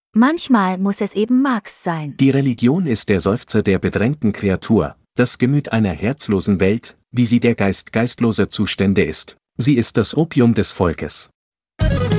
Manchmal muss es eben Marx sein. Die Religion ist der Seufzer der bedrängten Kreatur, das Gemüt einer herzlosen Welt, wie sie der Geist geistloser Zustände ist. Sie ist das Opium des Volkes.